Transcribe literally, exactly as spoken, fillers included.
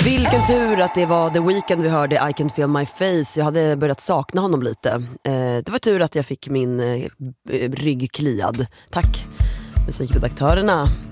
Vilken tur att det var The Weeknd vi hörde, I Can Feel My Face. Jag hade börjat sakna honom lite. eh, Det var tur att jag fick min eh, rygg kliad. Tack musikredaktörerna.